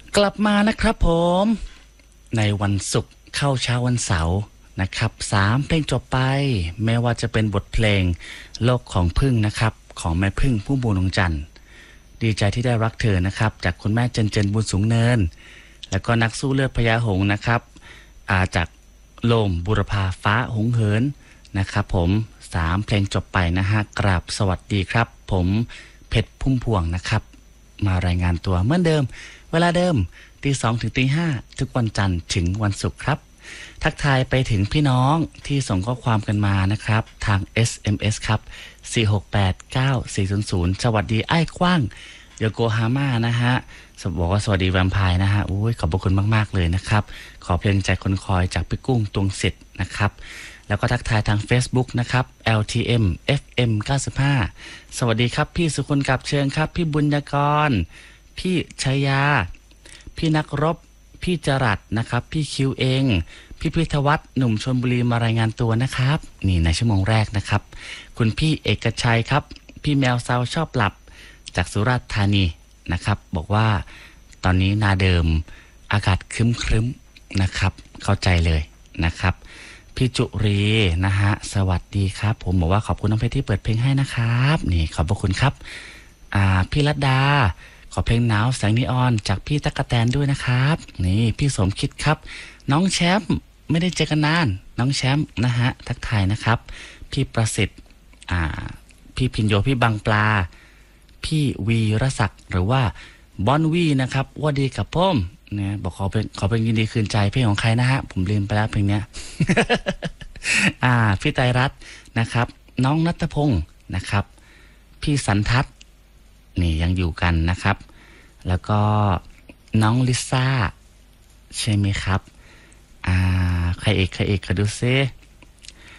กลับมานะครับผมในวันศุกร์เข้าเช้าวันเสาร์นะครับ3เพลงจบไปแม้ว่าจะเป็นบทเพลงโลกของพึ่งนะครับของแม่พึ่งพุ่มพวงดวงจันทร์ดีใจที่ได้รักเธอนะครับจากคุณแม่เจนบุญสูงเนินแล้วก็นักสู้เลือดพญาหงส์นะครับจากโลมบุรพาฟ้าหงเหินนะครับผม3เพลงจบไปนะฮะกราบสวัสดีครับผมเพชรพุ่มพวงนะครับมารายงานตัวเหมือนเดิมเวลาเดิมตี2ถึงตี5ทุกวันจันทร์ถึงวันศุกร์ครับทักทายไปถึงพี่น้องที่ส่งข้อความกันมานะครับทาง SMS ครับ4689400สวัสดีไอ้กว้างโยโกฮาม่านะฮะบอกว่าสวัสดีแวมไพร์นะฮะอุ้ยขอบพระคุณมากๆเลยนะครับขอเพลงใจคนคอยจากพี่กุ้งตวงสิทธิ์นะครับแล้วก็ทักทายทาง Facebook นะครับ LTM FM 95สวัสดีครับพี่สุคนกับเชิญครับพี่บุญยกรพี่ชัยยาพี่นักรบพี่จรัสนะครับพี่คิวเองพี่พิทวัฒน์หนุ่มชลบุรีมารายงานตัวนะครับนี่ในชั่วโมงแรกนะครับคุณพี่เอกชัยครับพี่แมวซาวชอบหลับจากสุราษฎร์ธานีนะครับบอกว่าตอนนี้นาเดิมอากาศครึ้มๆนะครับเข้าใจเลยนะครับพี่จุรีนะฮะสวัสดีครับผมบอกว่าขอบคุณน้องเพชรที่เปิดเพลงให้นะครับนี่ขอบพระคุณครับพี่รัตดาขอเพลงหนาวแสงนีออนจากพี่ตั๊กแตนด้วยนะครับนี่พี่สมคิดครับน้องแชมป์ไม่ได้เจอกันนานน้องแชมป์นะฮะทักทายนะครับพี่ประสิทธิ์พี่พินโยพี่บางปลาพี่วีรศักดิ์หรือว่าบอนวีนะครับว่าดีกับพ่อมเนี่ยบอกขอเป็นยินดีคืนใจเพลงของใครนะฮะผมลืมไปแล้วเพลงเนี้ย พี่ไตรรัตน์นะครับน้องณัฐพงศ์นะครับพี่สันทัศน์นี่ยังอยู่กันนะครับแล้วก็น้องลิซ่าใช่ไหมครับใครเอกขอดูซิ